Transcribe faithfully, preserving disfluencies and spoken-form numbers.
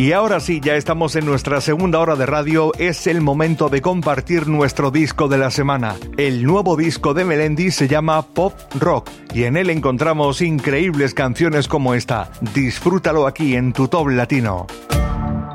Y ahora sí, ya estamos en nuestra segunda hora de radio. Es el momento de compartir nuestro disco de la semana. El nuevo disco de Melendi se llama Pop Rock y en él encontramos increíbles canciones como esta. Disfrútalo aquí en Tu Top Latino.